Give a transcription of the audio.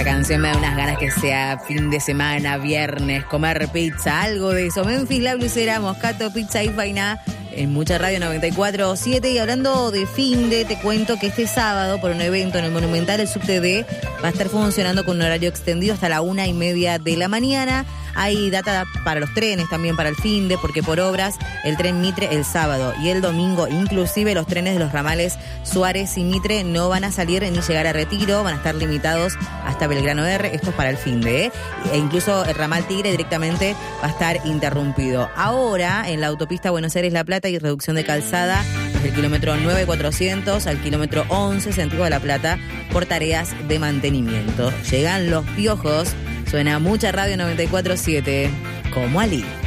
canción me da unas ganas que sea fin de semana, viernes, comer pizza, algo de eso. Memphis, La Blusera, Moscato, Pizza y Faina en Mucha Radio 94.7. Y hablando de finde, te cuento que este sábado, por un evento en el Monumental, el subte D va a estar funcionando con un horario extendido hasta la 1:30 de la mañana. Hay data para los trenes también para el finde, porque por obras el tren Mitre el sábado y el domingo, inclusive los trenes de los ramales Suárez y Mitre no van a salir ni llegar a Retiro, van a estar limitados hasta Belgrano R. Esto es para el finde, E incluso el ramal Tigre directamente va a estar interrumpido. Ahora, en la autopista Buenos Aires-La Plata hay reducción de calzada desde el kilómetro 9400 al kilómetro 11, sentido de La Plata, por tareas de mantenimiento. Llegan los piojos. Suena Mucha Radio 94.7, como Ali.